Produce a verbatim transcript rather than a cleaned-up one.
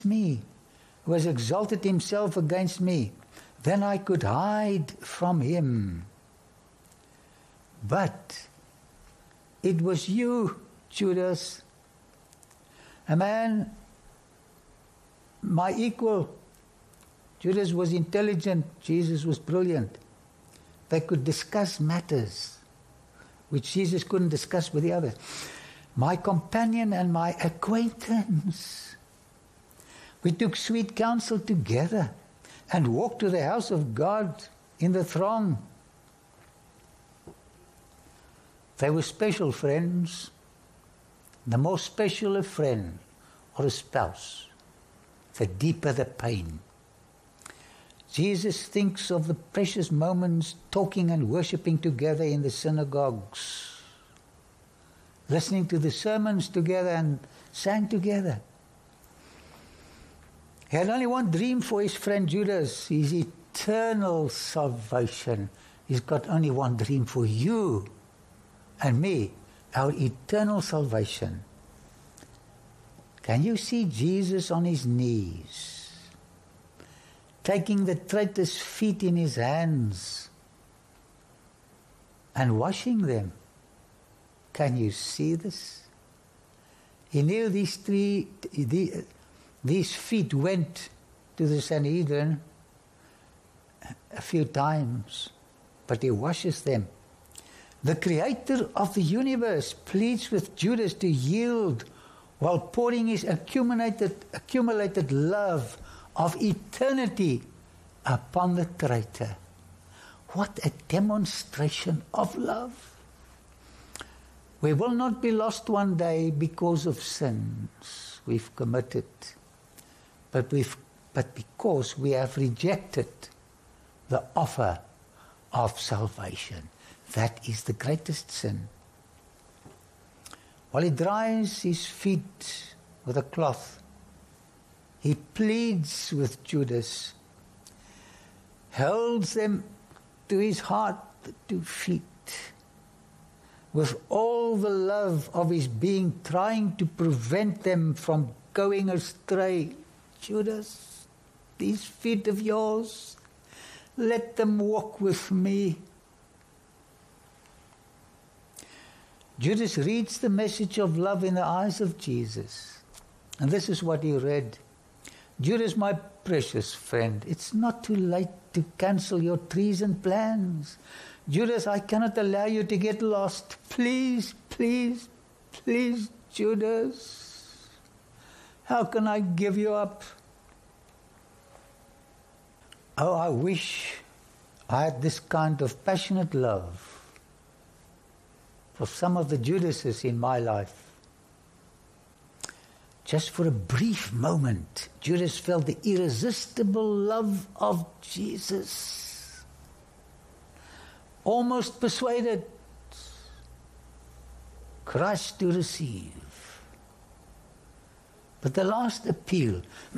me, who has exalted himself against me, then I could hide from him. But it was you, Judas, a man, my equal. Judas was intelligent, Jesus was brilliant. They could discuss matters which Jesus couldn't discuss with the others. My companion and my acquaintance. We took sweet counsel together and walked to the house of God in the throng. They were special friends. The more special a friend or a spouse, the deeper the pain. Jesus thinks of the precious moments talking and worshipping together in the synagogues, listening to the sermons together and sang together. He had only one dream for his friend Judas, his eternal salvation. He's got only one dream for you and me, our eternal salvation. Can you see Jesus on his knees, taking the traitor's feet in his hands and washing them? Can you see this? He knew these three, the, these feet went to the Sanhedrin a few times, but he washes them. The creator of the universe pleads with Judas to yield while pouring his accumulated, accumulated love of eternity upon the traitor. What a demonstration of love. We will not be lost one day because of sins we've committed, but, we've, but because we have rejected the offer of salvation. That is the greatest sin. While he dries his feet with a cloth, he pleads with Judas, holds them to his heart, the two feet, with all the love of his being, trying to prevent them from going astray. Judas, these feet of yours, let them walk with me. Judas reads the message of love in the eyes of Jesus. And this is what he read. Judas, my precious friend, it's not too late to cancel your treason plans. Judas, I cannot allow you to get lost. Please, please, please, Judas. How can I give you up? Oh, I wish I had this kind of passionate love for some of the Judases in my life. Just for a brief moment, Judas felt the irresistible love of Jesus. Almost persuaded, crushed to receive. But the last appeal